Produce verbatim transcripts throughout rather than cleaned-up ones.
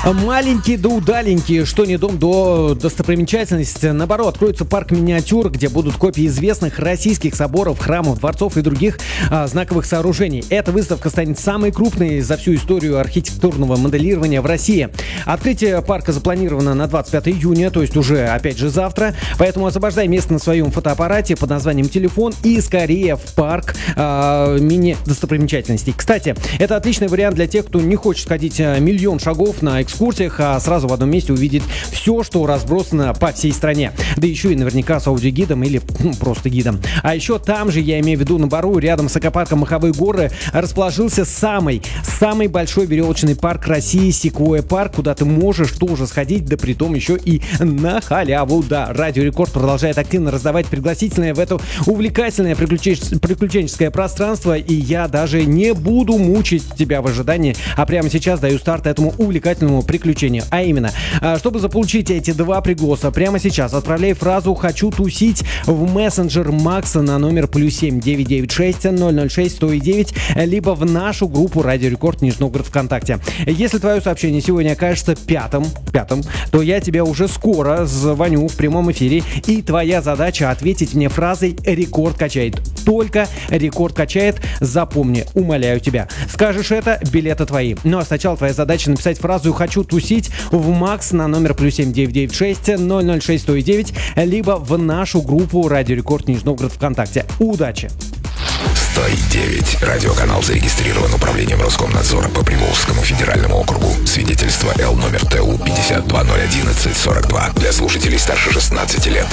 Маленькие да удаленькие, что не дом, до достопримечательности. Наоборот, откроется парк миниатюр, где будут копии известных российских соборов, храмов, дворцов и других а, знаковых сооружений. Эта выставка станет самой крупной за всю историю архитектурного моделирования в России. Открытие парка запланировано на двадцать пятое июня, то есть уже, опять же, завтра. Поэтому освобождай место на своем фотоаппарате под названием «Телефон» и скорее в парк а, мини-достопримечательностей. Кстати, это отличный вариант для тех, кто не хочет ходить миллион шагов на экскурсию, а сразу в одном месте увидеть все, что разбросано по всей стране. Да еще и наверняка с аудиогидом или ну, просто гидом. А еще там же, я имею в виду на Бару, рядом с экопарком Маховые горы, расположился самый, самый большой веревочный парк России — Секвойя парк, куда ты можешь тоже сходить, да притом еще и на халяву. Да, Радио Рекорд продолжает активно раздавать пригласительное в это увлекательное приключен... приключенческое пространство, и я даже не буду мучить тебя в ожидании, а прямо сейчас даю старт этому увлекательному приключению. А именно, чтобы заполучить эти два пригласа, прямо сейчас отправляй фразу «Хочу тусить» в мессенджер Макса на номер плюс семь девятьсот девяносто шесть ноль ноль шесть сто девять, либо в нашу группу Радио Рекорд Нижний Новгород ВКонтакте. Если твое сообщение сегодня окажется пятым, пятым, то я тебе уже скоро звоню в прямом эфире, и твоя задача ответить мне фразой «Рекорд качает». Только рекорд качает, запомни, умоляю тебя. Скажешь это, билеты твои. Ну а сначала твоя задача написать фразу «Хочу тусить» в Макс на номер плюс семь девятьсот девяносто шесть ноль ноль шесть сто девять, либо в нашу группу Радио Рекорд Нижний Новгород ВКонтакте. Удачи! сто девять. Радиоканал зарегистрирован управлением Роскомнадзора по Приволжскому федеральному округу. Свидетельство Л номер Т У пятьдесят два ноль одиннадцать сорок два для слушателей старше шестнадцати лет.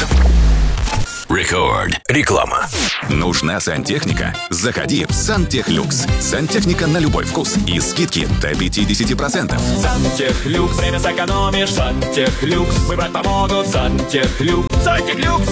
Рекорд. Реклама. Нужна сантехника? Заходи в Сантехлюкс. Сантехника на любой вкус. И скидки до пятьдесят процентов. Сантехлюкс. Время сэкономишь. Сантехлюкс. Выбрать помогут. Сантехлюкс. Сантехлюкс.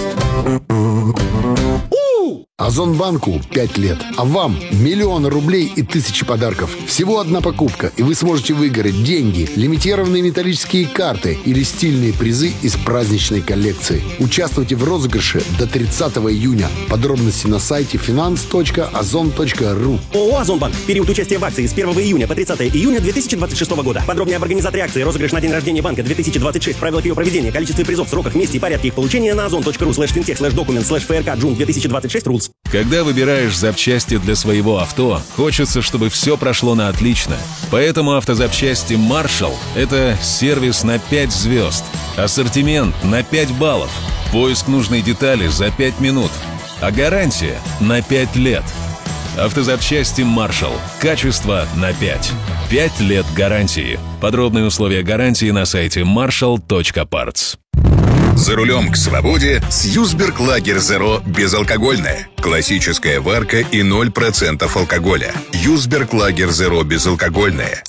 Озонбанку пять лет, а вам миллионы рублей и тысячи подарков. Всего одна покупка, и вы сможете выиграть деньги, лимитированные металлические карты или стильные призы из праздничной коллекции. Участвуйте в розыгрыше до тридцатого июня. Подробности на сайте финанс точка озон точка ру. ООО «Озонбанк». Период участия в акции с первого июня по тридцатое июня две тысячи двадцать шестого года. Подробнее об организаторе акции, розыгрыш на день рождения банка две тысячи двадцать шесть, правила ее проведения, количестве призов, сроках, месте и порядке их получения на озон точка ру слэш финтех слэш документ слэш ФРК Джун две тысячи двадцать шесть рулс. Когда выбираешь запчасти для своего авто, хочется, чтобы все прошло на отлично. Поэтому автозапчасти Marshall — это сервис на пять звезд, ассортимент на пять баллов, поиск нужной детали за пять минут, а гарантия на пять лет. Автозапчасти Marshall. Качество на пять. пять лет гарантии. Подробные условия гарантии на сайте маршалл точка партс. За рулем к свободе с Юсберг Лагер Зеро безалкогольное. Классическая варка и ноль процентов алкоголя. Юсберг Лагер Зеро безалкогольное.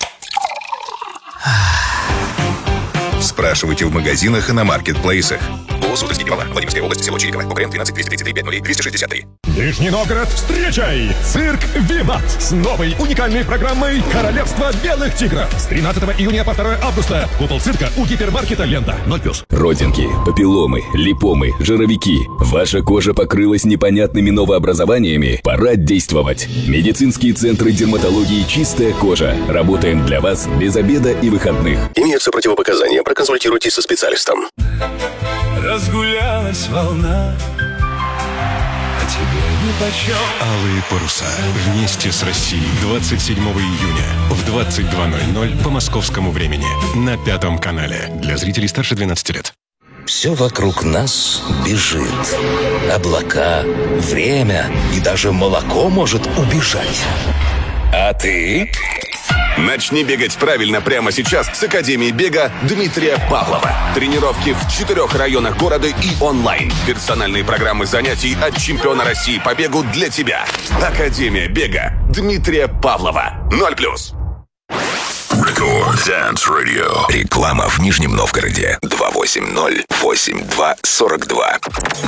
Спрашивайте в магазинах и на маркетплейсах. Суздальский Невала, Владимирская область, село Чириково, УКМ тринадцать двести тридцать три пять ноль двести шестьдесят три. Нижний Новгород, встречай! Цирк Виват с новой уникальной программой «Королевство белых тигров». С тринадцатого июня по второе августа. Купол цирка у гипермаркета «Лента». ноль плюс. Родинки, папилломы, липомы, жировики. Ваша кожа покрылась непонятными новообразованиями? Пора действовать. Медицинские центры дерматологии «Чистая кожа». Работаем для вас без обеда и выходных. Имеются противопоказания. Проконсультируйтесь со специалистом. Разгулялась волна, а тебе нипочем. Алые паруса. Вместе с Россией. двадцать седьмого июня в двадцать два ноль ноль по московскому времени. На Пятом канале. Для зрителей старше двенадцати лет. Все вокруг нас бежит. Облака, время и даже молоко может убежать. А ты... Начни бегать правильно прямо сейчас с Академии бега Дмитрия Павлова. Тренировки в четырех районах города и онлайн. Персональные программы занятий от чемпиона России по бегу для тебя. Академия бега Дмитрия Павлова. ноль плюс. Рекорд Dance Radio. Реклама в Нижнем Новгороде. два восемь ноль восемь два сорок два.